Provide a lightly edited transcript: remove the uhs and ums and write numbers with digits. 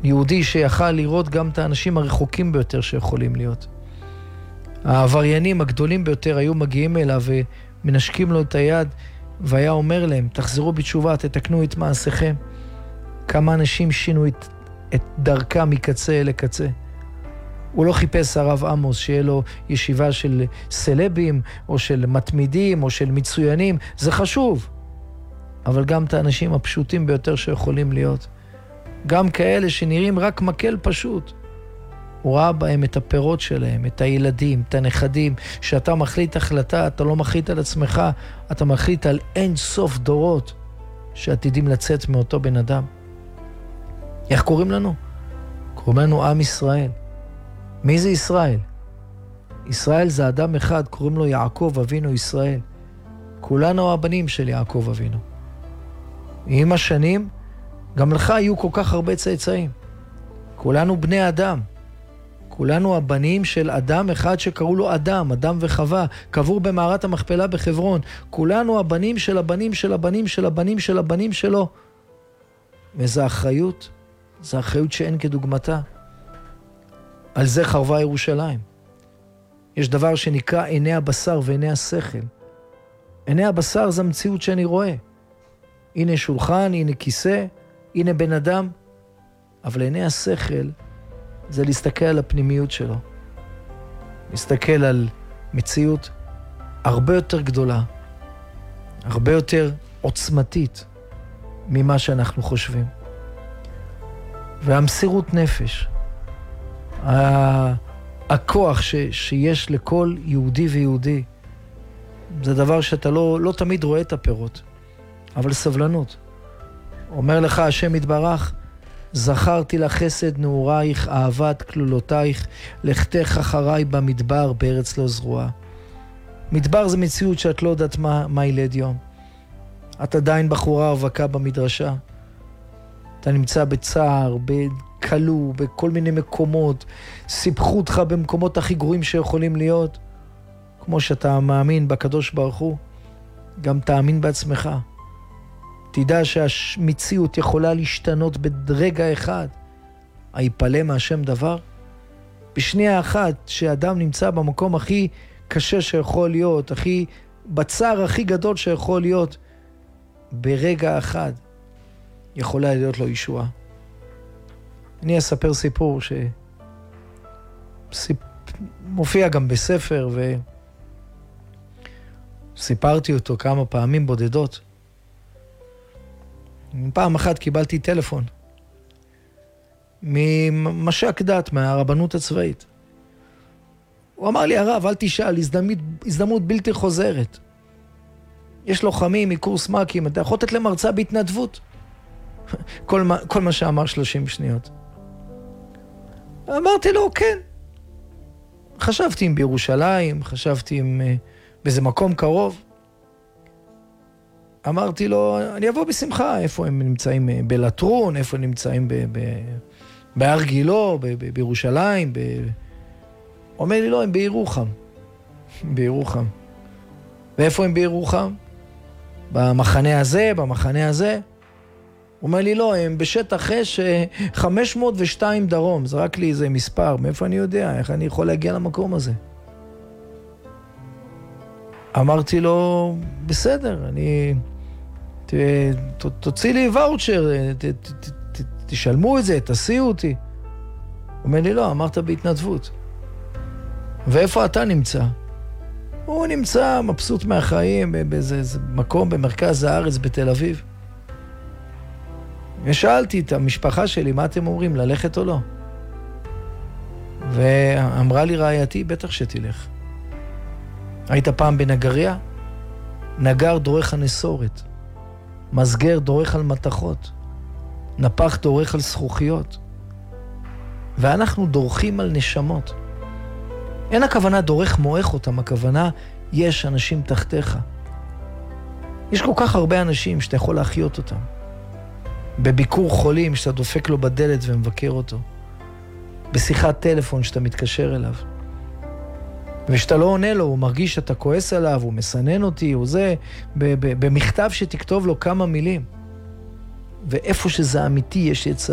יהודי שיכל לראות גם את האנשים הרחוקים ביותר שיכולים להיות. העבריינים הגדולים ביותר היו מגיעים אליו ומנשקים לו את היד, והיה אומר להם, תחזרו בתשובה, תתקנו את מעשיכם. כמה אנשים שינו את דרכם מקצה לקצה. הוא לא חיפש הרב עמוס שיהיה לו ישיבה של סלבים, או של מתמידים, או של מצוינים. זה חשוב. אבל גם את האנשים הפשוטים ביותר שיכולים להיות. גם כאלה שנראים רק מקל פשוט. הוא ראה בהם את הפירות שלהם, את הילדים, את הנכדים. שאתה מחליט החלטה, אתה לא מחליט על עצמך, אתה מחליט על אין סוף דורות שעתידים לצאת מאותו בן אדם. איך קוראים לנו? קוראים לנו עם ישראל. מי זה ישראל? ישראל זה אדם אחד, קוראים לו יעקב אבינו ישראל. כולנו הבנים של יעקב אבינו. עם השנים, גם לך היו כל כך הרבה צאצאים. כולנו בני אדם. כולנו הבנים של אדם אחד שקראו לו אדם, אדם וחווה, קבור במערת המכפלה בחברון. כולנו הבנים של הבנים של הבנים של הבנים של הבנים שלו. וזו אחריות, זו אחריות שאין כדוגמתה. על זה חרבה ירושלים. יש דבר שנקרא עיני הבשר ועיני השכל. עיני הבשר זה המציאות שאני רואה. הנה שולחן, הנה כיסא, הנה בן אדם. אבל עיני השכל זה להסתכל על הפנימיות שלו. להסתכל על מציאות הרבה יותר גדולה, הרבה יותר עוצמתית ממה שאנחנו חושבים. והמסירות נפש, הכוח שיש לכל יהודי ויהודי, זה דבר שאתה לא תמיד רואה את הפירות, אבל סבלנות. אומר לך השם יתברך, זכרתי לך חסד נעורייך, אהבת כלולותייך, לכתך אחריי במדבר בארץ לא זרועה. מדבר זה מציאות שאת לא יודעת מה ילד יום. את עדיין בחורה רווקה במדרשה. אתה נמצא בצער, בקלו, בכל מיני מקומות, סיפחו אותך במקומות הכי גרועים שיכולים להיות. כמו שאתה מאמין בקדוש ברוך הוא, גם תאמין בעצמך. תדע שהמציאות יכולה להשתנות ברגע אחד. היפלא מהשם דבר? בשנייה אחת שאדם נמצא במקום הכי קשה שיכול להיות, בצער הכי גדול שיכול להיות, ברגע אחד יכולה להיות לו ישועה. אני אספר סיפור מופיע גם בספר, וסיפרתי אותו כמה פעמים בודדות. פעם אחת קיבלתי טלפון ממש"ק דת מהרבנות הצבאית. הוא אמר לי, הרב, אל תשאל, הזדמנות בלתי חוזרת. יש לוחמים מקורס מ"כים, אתה יכול לתת למרצה בהתנדבות. כל מה שאמר 30 שניות. אמרתי לו, כן. חשבתי אם בירושלים, חשבתי אם באיזה מקום קרוב. אמרתי לו, אני אבוא בשמחה, איפה הם נמצאים בלטרון, איפה הם נמצאים בהר גילו, בירושלים. אומר לי, לא, הם בירוחם. בירוחם. ואיפה הם בירוחם? במחנה הזה, במחנה הזה. הוא אומר לי, לא, הם בשטח אש 502 דרום. זרק לי איזה מספר, מאיפה אני יודע? איך אני יכול להגיע למקום הזה? אמרתי לו, בסדר, תוציא לי ואוצ'ר, תשלמו את זה, תסיעו אותי. הוא אומר לי, לא, אמרת בהתנדבות. ואיפה אתה נמצא? הוא נמצא מבסוט מהחיים באיזה מקום במרכז הארץ בתל אביב. ושאלתי את המשפחה שלי, מה אתם אומרים, ללכת או לא? ואמרה לי רעייתי, בטח שתלך. היית פעם בנגריה? נגר דורך על נסורת, מסגר דורך על מתכות, נפח דורך על זכוכיות, ואנחנו דורכים על נשמות. אין הכוונה דורך מועך אותם, הכוונה יש אנשים תחתיך. יש כל כך הרבה אנשים שאתה יכול להחיות אותם. בביקור חולים שאתה דופק לו בדלת ומבקר אותו. בשיחת טלפון שאתה מתקשר אליו. ושאתה לא עונה לו, הוא מרגיש שאתה כועס עליו, הוא מסנן אותי, הוא זה, במכתב שתכתוב לו כמה מילים. ואיפה שזה אמיתי יש יצר.